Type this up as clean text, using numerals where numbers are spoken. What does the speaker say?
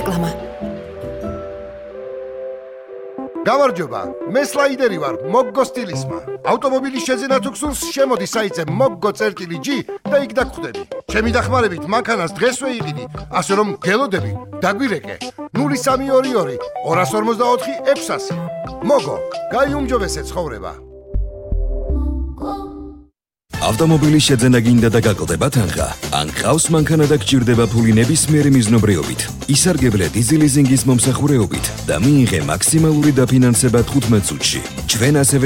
რეკლამა. გამარჯობა, მე სლაიდერი ვარ, მოგგო სტილისმა. ავტომობილის შეძენა თუ გსურს, შემოდი საიტზე moggo.g და იქ დაგხვდები. ჩემი დახმარებით მანქანას დღესვე იყიდი, ასე რომ გელოდები, დაგვირეკე. 0322 254 600. მოგო, გაიუმჯობესე ცხოვრება. ავტომობილის შეძენა გინდა და გაკლდება თანხა. ან ყავს მანქანა და გჭირდება ფული ნებისმიერი მიზნობრიობით. ისარგებლე დიზელიზინგის მომსახურეობით და მიიღე მაქსიმალური დაფინანსება 15 წუთში. ჩვენ ასევე